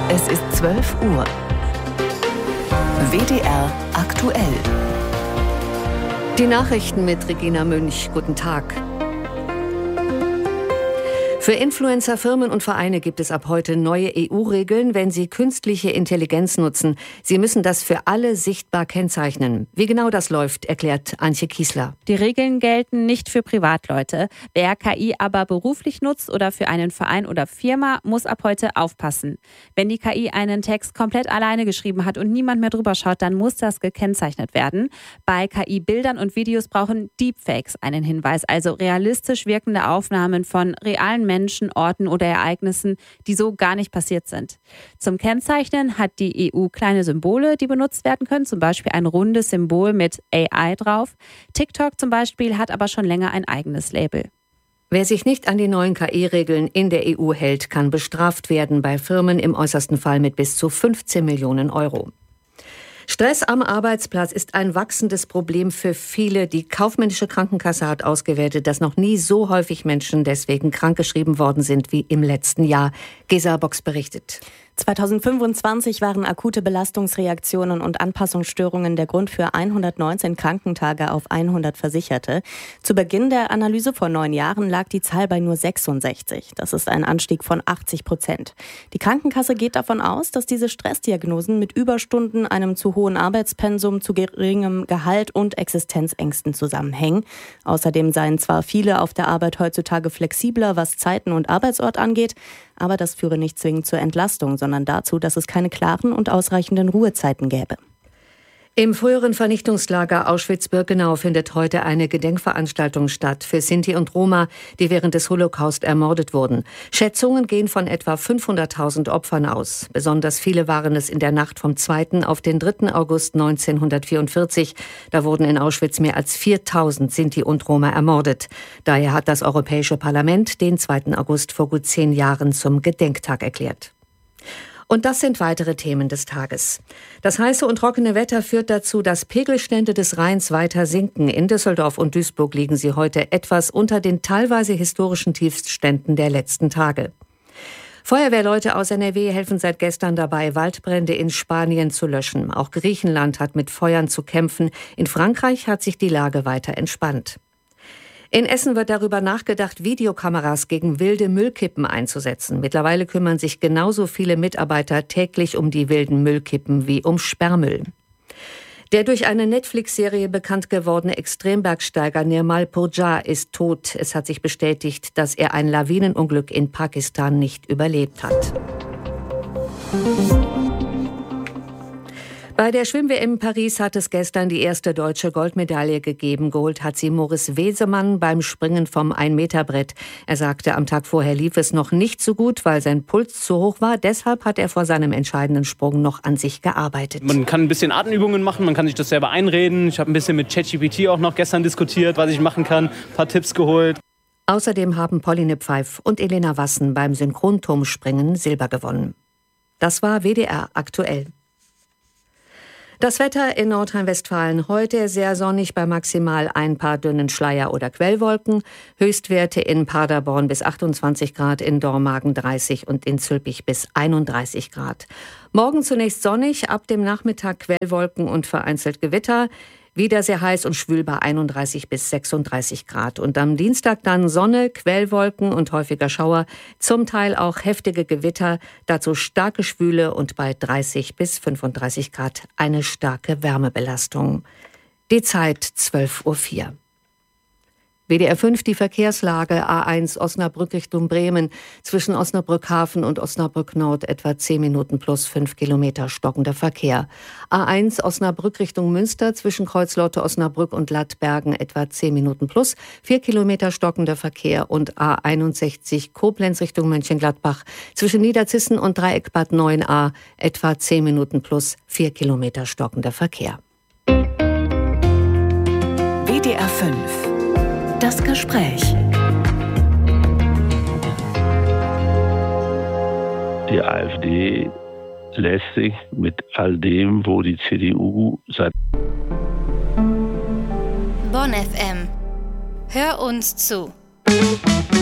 Es ist 12 Uhr. WDR aktuell. Die Nachrichten mit Regina Münch. Guten Tag. Für Influencer, Firmen und Vereine gibt es ab heute neue EU-Regeln, wenn sie künstliche Intelligenz nutzen. Sie müssen das für alle sichtbar kennzeichnen. Wie genau das läuft, erklärt Antje Kiesler. Die Regeln gelten nicht für Privatleute. Wer KI aber beruflich nutzt oder für einen Verein oder Firma, muss ab heute aufpassen. Wenn die KI einen Text komplett alleine geschrieben hat und niemand mehr drüber schaut, dann muss das gekennzeichnet werden. Bei KI-Bildern und Videos brauchen Deepfakes einen Hinweis, also realistisch wirkende Aufnahmen von realen Menschen, Orten oder Ereignissen, die so gar nicht passiert sind. Zum Kennzeichnen hat die EU kleine Symbole, die benutzt werden können, zum Beispiel ein rundes Symbol mit AI drauf. TikTok zum Beispiel hat aber schon länger ein eigenes Label. Wer sich nicht an die neuen KI-Regeln in der EU hält, kann bestraft werden, bei Firmen im äußersten Fall mit bis zu 15 Millionen Euro. Stress am Arbeitsplatz ist ein wachsendes Problem für viele. Die kaufmännische Krankenkasse hat ausgewertet, dass noch nie so häufig Menschen deswegen krankgeschrieben worden sind wie im letzten Jahr. Gesa Box berichtet. 2025 waren akute Belastungsreaktionen und Anpassungsstörungen der Grund für 119 Krankentage auf 100 Versicherte. Zu Beginn der Analyse vor 9 Jahren lag die Zahl bei nur 66. Das ist ein Anstieg von 80%. Die Krankenkasse geht davon aus, dass diese Stressdiagnosen mit Überstunden, einem zu hohen Arbeitspensum, zu geringem Gehalt und Existenzängsten zusammenhängen. Außerdem seien zwar viele auf der Arbeit heutzutage flexibler, was Zeiten und Arbeitsort angeht, aber das führe nicht zwingend zur Entlastung, sondern dazu, dass es keine klaren und ausreichenden Ruhezeiten gäbe. Im früheren Vernichtungslager Auschwitz-Birkenau findet heute eine Gedenkveranstaltung statt für Sinti und Roma, die während des Holocaust ermordet wurden. Schätzungen gehen von etwa 500.000 Opfern aus. Besonders viele waren es in der Nacht vom 2. auf den 3. August 1944. Da wurden in Auschwitz mehr als 4.000 Sinti und Roma ermordet. Daher hat das Europäische Parlament den 2. August vor gut 10 Jahren zum Gedenktag erklärt. Und das sind weitere Themen des Tages. Das heiße und trockene Wetter führt dazu, dass Pegelstände des Rheins weiter sinken. In Düsseldorf und Duisburg liegen sie heute etwas unter den teilweise historischen Tiefstständen der letzten Tage. Feuerwehrleute aus NRW helfen seit gestern dabei, Waldbrände in Spanien zu löschen. Auch Griechenland hat mit Feuern zu kämpfen. In Frankreich hat sich die Lage weiter entspannt. In Essen wird darüber nachgedacht, Videokameras gegen wilde Müllkippen einzusetzen. Mittlerweile kümmern sich genauso viele Mitarbeiter täglich um die wilden Müllkippen wie um Sperrmüll. Der durch eine Netflix-Serie bekannt gewordene Extrembergsteiger Nirmal Purja ist tot. Es hat sich bestätigt, dass er ein Lawinenunglück in Pakistan nicht überlebt hat. Bei der Schwimm-WM in Paris hat es gestern die erste deutsche Goldmedaille gegeben. Geholt hat sie Moritz Wesemann beim Springen vom 1-Meter-Brett. Er sagte, am Tag vorher lief es noch nicht so gut, weil sein Puls zu hoch war. Deshalb hat er vor seinem entscheidenden Sprung noch an sich gearbeitet. Man kann ein bisschen Atemübungen machen, man kann sich das selber einreden. Ich habe ein bisschen mit ChatGPT auch noch gestern diskutiert, was ich machen kann, ein paar Tipps geholt. Außerdem haben Pauline Pfeif und Elena Wassen beim Synchronturmspringen Silber gewonnen. Das war WDR aktuell. Das Wetter in Nordrhein-Westfalen heute sehr sonnig bei maximal ein paar dünnen Schleier- oder Quellwolken. Höchstwerte in Paderborn bis 28 Grad, in Dormagen 30 und in Zülpich bis 31 Grad. Morgen zunächst sonnig, ab dem Nachmittag Quellwolken und vereinzelt Gewitter. Wieder sehr heiß und schwül bei 31 bis 36 Grad. Und am Dienstag dann Sonne, Quellwolken und häufiger Schauer, zum Teil auch heftige Gewitter, dazu starke Schwüle und bei 30 bis 35 Grad eine starke Wärmebelastung. Die Zeit 12:04 Uhr. WDR 5, die Verkehrslage, A1 Osnabrück Richtung Bremen, zwischen Osnabrück Hafen und Osnabrück Nord etwa 10 Minuten plus 5 Kilometer stockender Verkehr. A1 Osnabrück Richtung Münster, zwischen Kreuzlotte Osnabrück und Lattbergen etwa 10 Minuten plus 4 Kilometer stockender Verkehr und A61 Koblenz Richtung Mönchengladbach, zwischen Niederzissen und Dreieckbad 9a etwa 10 Minuten plus 4 Kilometer stockender Verkehr. WDR 5. Das Gespräch. Die AfD lässt sich mit all dem, wo die CDU seit Bonn FM. Hör uns zu.